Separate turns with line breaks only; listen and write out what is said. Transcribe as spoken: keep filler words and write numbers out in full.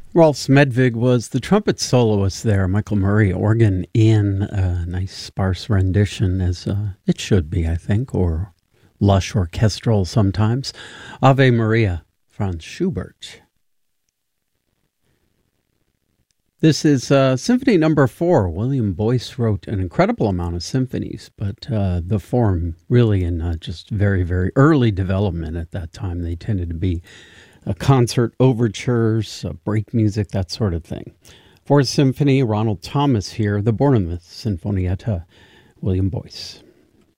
Rolf Smedvig was the trumpet soloist there. Michael Murray, organ in a nice sparse rendition, as uh, it should be, I think, or lush orchestral sometimes. Ave Maria, Franz Schubert. This is uh, Symphony Number Four. William Boyce wrote an incredible amount of symphonies, but uh, the form really in uh, just very, very early development at that time. They tended to be uh, concert overtures, uh, break music, that sort of thing. Fourth Symphony, Ronald Thomas here, the Bournemouth Sinfonietta, William Boyce.